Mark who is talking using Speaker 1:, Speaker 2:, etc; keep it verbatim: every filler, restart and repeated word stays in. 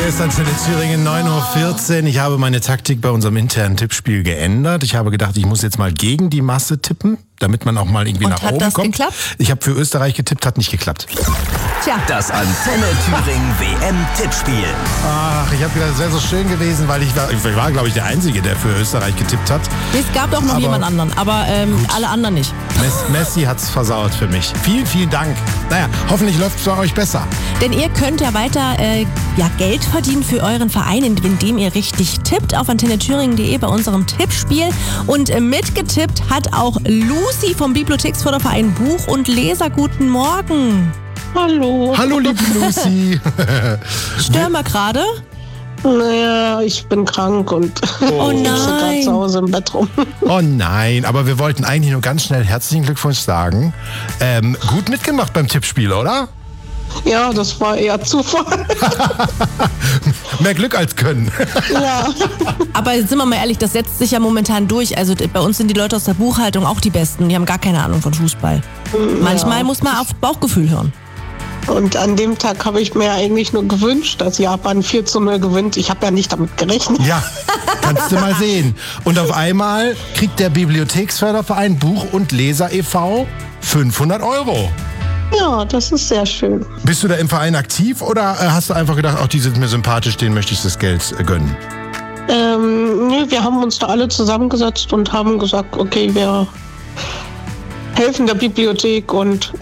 Speaker 1: Hier ist Antenne Thüringen, neun Uhr vierzehn. Ich habe meine Taktik bei unserem internen Tippspiel geändert. Ich habe gedacht, ich muss jetzt mal gegen die Masse tippen, damit man auch mal irgendwie
Speaker 2: Und
Speaker 1: nach
Speaker 2: hat
Speaker 1: oben
Speaker 2: das
Speaker 1: kommt.
Speaker 2: geklappt?
Speaker 1: Ich habe für Österreich getippt, hat nicht geklappt.
Speaker 2: Tja.
Speaker 3: Das Antenne Thüringen W M-Tippspiel.
Speaker 1: Ach, ich habe gedacht, es wäre so schön gewesen, weil ich war, ich war glaube ich, der Einzige, der für Österreich getippt hat.
Speaker 2: Es gab doch noch
Speaker 1: Aber
Speaker 2: jemand anderen, aber ähm, alle anderen nicht.
Speaker 1: Messi, Messi hat's versaut für mich. Vielen, vielen Dank. Naja, hoffentlich läuft es bei euch besser.
Speaker 2: Denn ihr könnt ja weiter äh, ja, Geld verdienen für euren Verein, indem ihr richtig tippt auf antenne thüringen punkt de bei unserem Tippspiel. Und äh, mitgetippt hat auch Lucy vom Bibliotheksförderverein Buch und Leser. Guten Morgen.
Speaker 4: Hallo.
Speaker 1: Hallo, liebe Lucy.
Speaker 2: Stören wir gerade?
Speaker 4: Naja, ich bin krank und
Speaker 2: Oh
Speaker 4: ich sitze gerade
Speaker 2: nein.
Speaker 4: zu Hause im Bett rum.
Speaker 1: Oh nein, aber wir wollten eigentlich nur ganz schnell herzlichen Glückwunsch sagen. Ähm, gut mitgemacht beim Tippspiel, oder?
Speaker 4: Ja, das war eher Zufall.
Speaker 1: Mehr Glück als Können.
Speaker 4: Ja.
Speaker 2: Aber sind wir mal ehrlich, das setzt sich ja momentan durch. Also bei uns sind die Leute aus der Buchhaltung auch die Besten. Die haben gar keine Ahnung von Fußball. Manchmal
Speaker 4: Ja.
Speaker 2: muss man auf Bauchgefühl hören.
Speaker 4: Und an dem Tag habe ich mir eigentlich nur gewünscht, dass Japan vier zu null gewinnt. Ich habe ja nicht damit gerechnet.
Speaker 1: Ja, kannst du mal sehen. Und auf einmal kriegt der Bibliotheksförderverein Buch und Leser e V fünfhundert Euro.
Speaker 4: Ja, das ist sehr schön.
Speaker 1: Bist du da im Verein aktiv oder äh, hast du einfach gedacht, ach, die sind mir sympathisch, denen möchte ich das Geld äh, gönnen?
Speaker 4: Ähm, nee, wir haben uns da alle zusammengesetzt und haben gesagt, okay, wir helfen der Bibliothek und